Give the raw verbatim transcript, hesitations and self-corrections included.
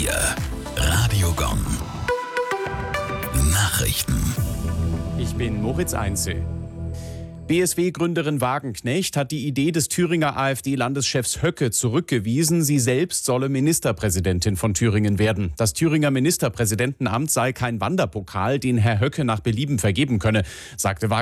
vier Radiogon Nachrichten. Ich bin Moritz Einzel. B S W-Gründerin Wagenknecht hat die Idee des Thüringer AfD-Landeschefs Höcke zurückgewiesen. Sie selbst solle Ministerpräsidentin von Thüringen werden. Das Thüringer Ministerpräsidentenamt sei kein Wanderpokal, den Herr Höcke nach Belieben vergeben könne, sagte Wagenknecht.